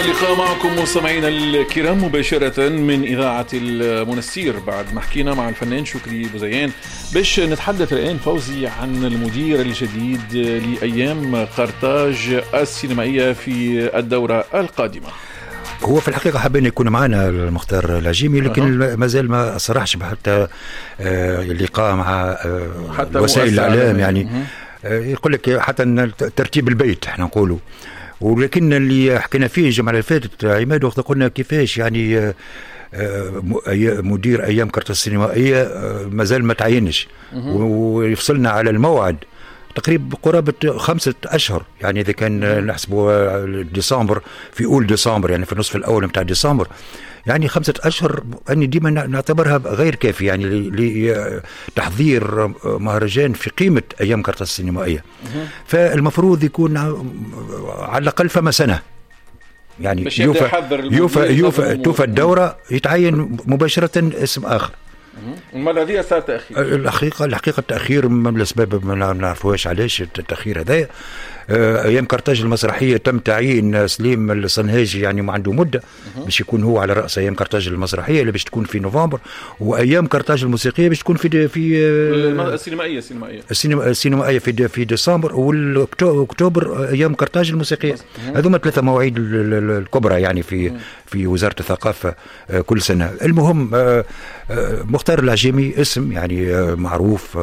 اللقاء معكم مستمعينا الكرام مباشرة من إذاعة المنستير. بعد ما حكينا مع الفنان شكري بوزيان باش نتحدث الآن فوزي عن المدير الجديد لأيام قرطاج السينمائية في الدورة القادمة. هو في الحقيقة حابين يكون معنا المختار العجيمي، لكن ما زال ما صرحش بحتى اللقاء مع وسائل الإعلام. يعني يقول لك حتى ترتيب البيت احنا نقوله. ولكن اللي حكينا فيه الجمعة اللي فاتت عماد وقت قلنا كيفاش يعني مدير أيام قرطاج السينمائية ما زال ما تعينش، ويفصلنا على الموعد تقريبا قرابة 5 أشهر. يعني إذا كان نحسبه ديسمبر، في أول ديسمبر يعني في النصف الأول متاع ديسمبر، يعني 5 أشهر أني ديما نعتبرها غير كافي يعني لتحضير مهرجان في قيمة أيام قرطاج السينمائية. فالمفروض يكون على الأقل فما سنة، يعني توفى الدورة يتعين مباشرة اسم آخر. المرة هذه صار تأخير. الحقيقة التأخير من الأسباب ما نعرفوهاش علاش التأخير هذا. أيام قرطاج المسرحية تم تعيين سليم الصنهاجي، يعني ما عنده مدة باش يكون هو على رأس أيام قرطاج المسرحية اللي باش تكون في نوفمبر، وأيام قرطاج الموسيقية باش تكون في السينمائية في ديسمبر، والأكتوبر أيام قرطاج الموسيقية. هذوما 3 مواعيد الكبرى يعني في وزارة الثقافة كل سنة. المهم مختار العجيمي اسم يعني معروف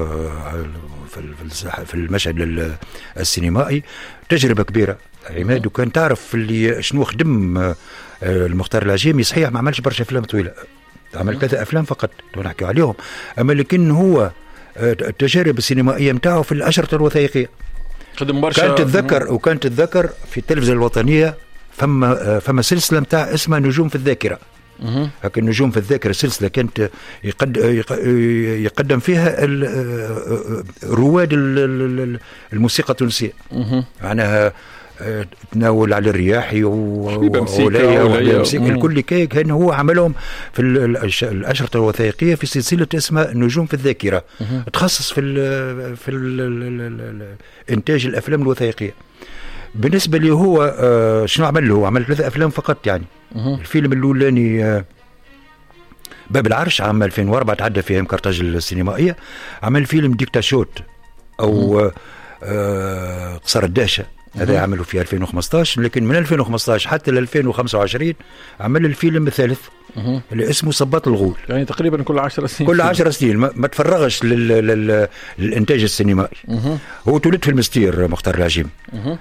في المشهد السينمائي، تجربة كبيرة عماد. وكان تعرف اللي شنو خدم المختار العجيمي. صحيح ما عملش برشا أفلام طويلة، عمل 3 أفلام فقط نحكي عليهم، أما لكن هو التجارب السينمائية متاعه في الأشرطة الوثائقية خدم برشا. كانت تتذكر في التلفزيون الوطنية فما سلسلة متاع اسمها نجوم في الذاكرة. لكن نجوم في الذاكرة سلسلة كانت يقدم فيها رواد الموسيقى التونسية، معناها تناول على الرياحي وولية الكل كان هو عملهم في الأشرطة الوثائقية في سلسلة اسمها نجوم في الذاكرة، تخصص في إنتاج الأفلام الوثائقية. بالنسبة لي هو شنو عمل له؟ عمل 3 أفلام فقط يعني. الفيلم الأولاني باب العرش عام 2004 تعدى في أيام قرطاج السينمائية. عمل فيلم ديكتاشوت أو قصر الدهشة، هذا عمله في 2015. لكن من 2015 حتى ل 2025 عمل الفيلم الثالث اللي اسمه صباط الغول. يعني تقريبا كل 10 سنين كل 10 سنين ما تفرغش للإنتاج السينمائي. هو تولد في المستير مختار العجيم.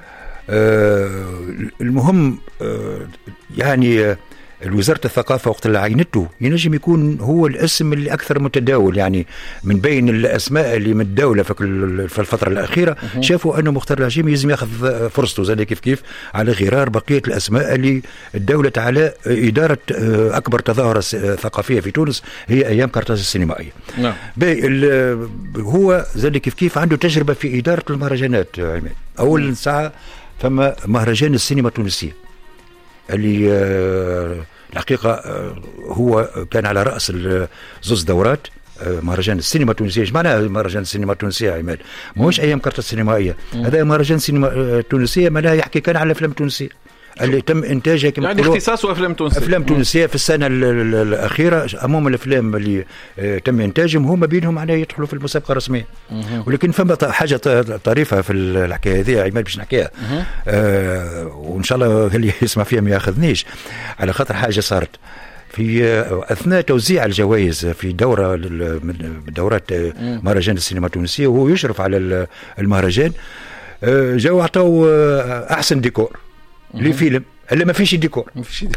المهم يعني وزارة الثقافة وقت اللي عينته ينجم يكون هو الاسم اللي أكثر متداول، يعني من بين الأسماء اللي من الدولة في الفترة الأخيرة شافوا أنه مختار العجيمي يلزم يأخذ فرصته زي كيف على غرار بقية الأسماء اللي الدولة على إدارة أكبر تظاهرة ثقافية في تونس هي أيام قرطاج السينمائية. هو زي كيف عنده تجربة في إدارة المهرجانات. أول ساعة فما مهرجان السينما التونسية اللي الحقيقة هو كان على رأس 2 دورات. مهرجان السينما التونسية، ايش معناها مهرجان السينما التونسية عماد؟ ماهوش أيام قرطاج السينمائية، هذا مهرجان السينما التونسية معناها يحكي كان على الأفلام التونسية اللي تم إنتاجها يعني اختصاصه أفلام تونسية في السنة الأخيرة. أمام الأفلام اللي تم إنتاجهم هما بينهم معناها يدخلوا في المسابقة الرسمية. ولكن فما حاجة طريفة في الحكاية هذه عماد باش نحكيها، وإن شاء الله اللي يسمع فيها ما ياخذنيش، على خاطر حاجة صارت في أثناء توزيع الجوائز في دورة من دورات مهرجان السينما التونسية، وهو يشرف على المهرجان. جاوا عطاو أحسن ديكور لفيلم اللي ما فيش ديكور.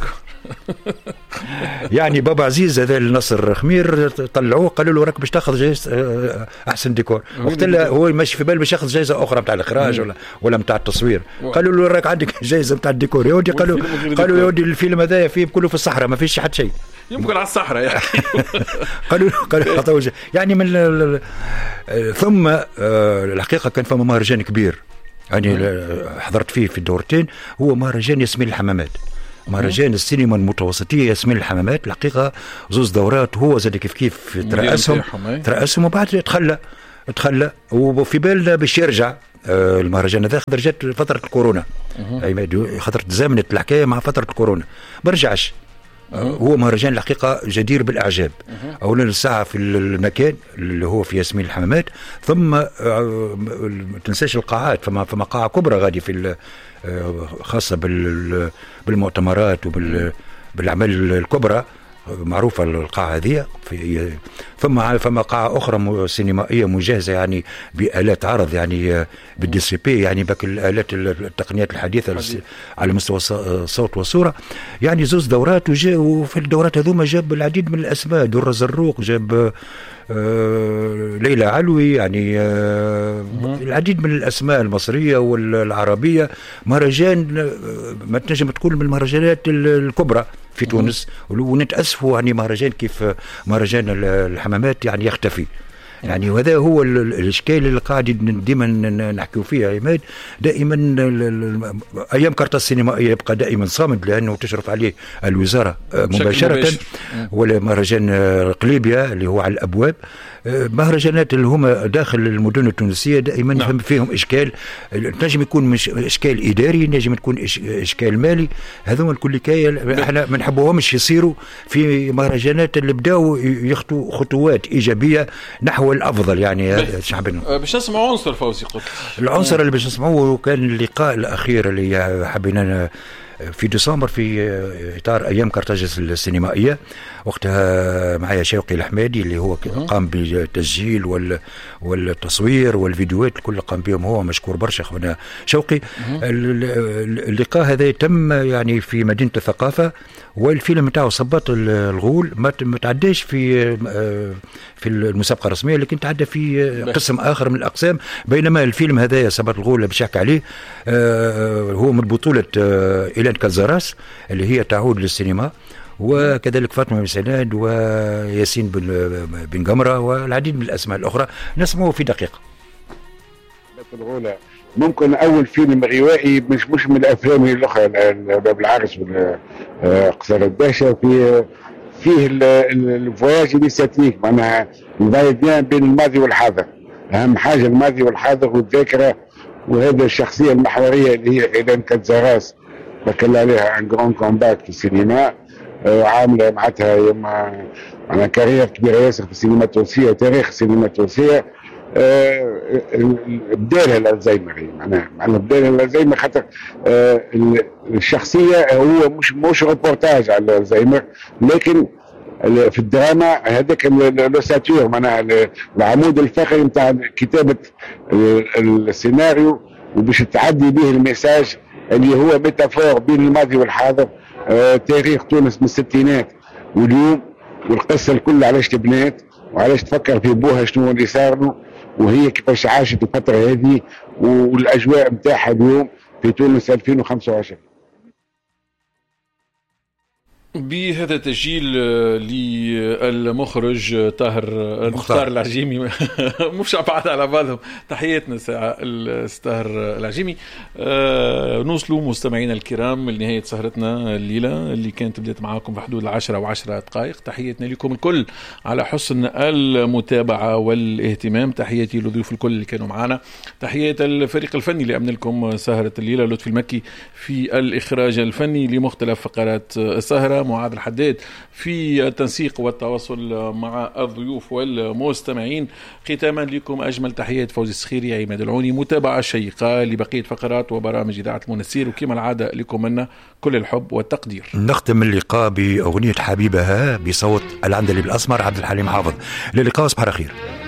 يعني بابا عزيز هذا النصر خمير طلعوه قالوا له راك باش تاخذ جائزة أحسن ديكور. وقت هو ماشي في بال باش ياخذ جائزة أخرى متاع الإخراج ولا متاع التصوير. قالوا له راك عندك جائزة متاع الديكور يا ودي. قالوا يا ودي الفيلم هذا فيه كله في الصحراء ما فيش حتى شيء، يمكن على الصحراء يعني. قالوا يعني من ثم الحقيقة كان فما مهرجان كبير يعني حضرت فيه في الدورتين، هو مهرجان ياسمين الحمامات، مهرجان السينما المتوسطية ياسمين الحمامات. الحقيقة 2 دورات هو زاد كيف ترأسهم وبعد تخلى وفي بالنا باش يرجع المهرجان هذا خاطر جات فتره الكورونا، خاطر تزامنت الحكايه مع فتره الكورونا ما رجعش. هو مهرجان الحقيقه جدير بالاعجاب. اولا الساعه في المكان اللي هو في ياسمين الحمامات، ثم ما تنساش القاعات، فما قاعه كبرى غادي في خاصه بالمؤتمرات وبالاعمال الكبرى، معروفة القاعة هذه. فما قاعة أخرى سينمائية مجهزة يعني بآلات عرض، يعني بالدي سي بي، يعني باك الآلات التقنيات الحديثة على مستوى الصوت والصورة. يعني زوز دورات، وفي الدورات هذوما جاب العديد من الأسماء، در زروق، جاب ليلى علوي، يعني العديد من الأسماء المصرية والعربية. مهرجان ما تنجم تقول من المهرجانات الكبرى في تونس، ونتأسفوا يعني مهرجان كيف مهرجان الحمامات يعني يختفي. يعني وهذا هو الاشكال اللي قاعد ديما نحكيو فيه يا عماد. دائما ايام كارتا السينمائيه يبقى دائما صامد لانه تشرف عليه الوزاره مباشره، ولا مهرجان قليبيا اللي هو على الابواب. مهرجانات اللي هما داخل المدن التونسيه دائما نعم. فيهم اشكال، نجم يكون مش اشكال اداري، نجم يكون اشكال مالي. هذوما الكل كاية احنا ما نحبوهمش يصيروا في مهرجانات اللي بداوا يخطوا خطوات ايجابيه نحو الافضل يعني شعبنا. باش نسمعوا عنصر فوزي قلت العنصر اللي باش نسمعوه كان اللقاء الاخير اللي حبينا في ديسمبر في اطار ايام كرتاجس السينمائيه. وقتها معايا شوقي الحمادي اللي هو قام بالتسجيل والتصوير والفيديوهات الكل قام بهم، هو مشكور برشا خونا شوقي. اللقاء هذا تم يعني في مدينه الثقافه، والفيلم نتاعو صباط الغول ما تعداش في المسابقه الرسميه، لكن تعدى في قسم اخر من الاقسام. بينما الفيلم هذا صباط الغول باش يحكي عليه هو من بطوله إيلان كالزاراس اللي هي تعود للسينما، وكذلك فاطمه بن سناد وياسين بن قمره والعديد من الاسماء الاخرى. نسمعه في دقيقه. ممكن اول فيلم روائي مش من الافلام الاخرى، باب العرس وقصر الباشا، فيه الفواياج انيسياتيك، معناها الفايديان بين الماضي والحاضر. اهم حاجه الماضي والحاضر والذاكره. وهذا الشخصيه المحوريه اللي هي إيلان كالزاراس بكل عليها عن جرون كومباك في السينما، عامله معناتها معناها كارير كبيره ياسر في السينما التونسيه، تاريخ السينما التونسيه. بدالها الالزهايمر، معناها بدالها الالزهايمر، خاطر الشخصيه هو مش روبورتاج على الالزهايمر، لكن في الدراما هذاك لوساتور، معناها العمود الفقري نتاع كتابه السيناريو، وباش تعدي به الميساج اللي هو ميتافور بين الماضي والحاضر. تاريخ تونس من الستينات واليوم، والقصه الكل علاش تبنات وعلاش تفكر في بوها شنو اللي صار له، وهي كيفاش عاشت الفتره هذه، والاجواء نتاعها اليوم في تونس 2025. بهذا التسجيل للمخرج مختار العجيمي مش بعد على بعضهم، تحياتنا ساعة الستار العجيمي. نوصلوا مستمعينا الكرام لنهاية سهرتنا الليلة اللي كانت بدأت معاكم في حدود 10 دقائق. تحياتنا لكم الكل على حسن المتابعة والاهتمام. تحياتي لضيوف الكل اللي كانوا معنا. تحيات الفريق الفني اللي أمن لكم سهرة الليلة، لطفي المكي في الإخراج الفني لمختلف فقرات السهرة، معاذ الحداد في التنسيق والتواصل مع الضيوف والمستمعين. ختاما لكم أجمل تحيات فوزي السخيري، عماد العوني. متابعة شيقة لبقية فقرات وبرامج إذاعة المنسير، وكما العادة لكم منا كل الحب والتقدير. نختم اللقاء بأغنية حبيبها بصوت العندليب الأسمر عبد الحليم حافظ. للقاء، صباح الخير.